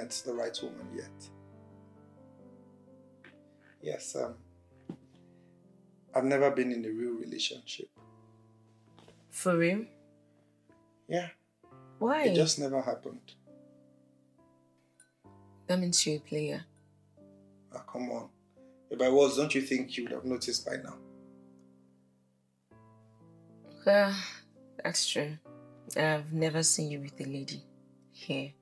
met the right woman yet. Yes, I've never been in a real relationship. For real? Yeah. Why? It just never happened. That means you're a player. Ah, come on. If I was, don't you think you would have noticed by now? That's true. I've never seen you with a lady here.